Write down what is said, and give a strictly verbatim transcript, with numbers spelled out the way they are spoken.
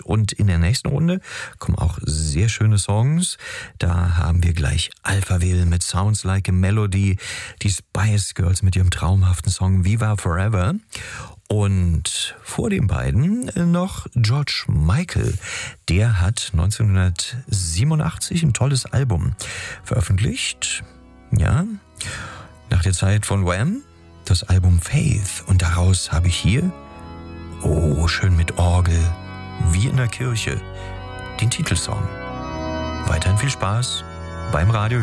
Und in der nächsten Runde kommen auch sehr schöne Songs. Da haben wir gleich Alphaville mit Sounds Like a Melody, die Spice Girls mit ihrem traumhaften Song Viva Forever. Und vor den beiden noch George Michael. Der hat neunzehnhundertsiebenundachtzig ein tolles Album veröffentlicht. Ja, nach der Zeit von Wham, das Album Faith. Und daraus habe ich hier, oh, schön mit Orgel, wie in der Kirche, den Titelsong. Weiterhin viel Spaß beim Radio.